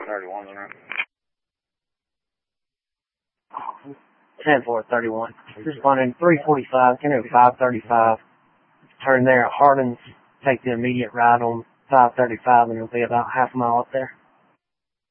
31's route. 10-4-31. Responding 345, 535. Turn there at Hardin's. Take the immediate ride on 535, and it'll be about half a mile up there.